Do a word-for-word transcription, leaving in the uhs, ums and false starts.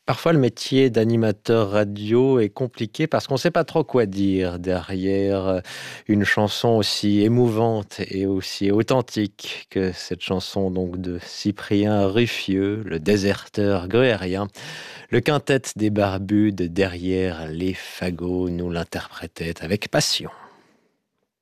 Parfois, le métier d'animateur radio est compliqué parce qu'on ne sait pas trop quoi dire derrière euh, une chanson aussi émouvante et aussi authentique que cette chanson donc de Cyprien Ruffieux, le déserteur gruérien. Le quintet des Barbus de Derrière les fagots nous l'interprétait avec passion.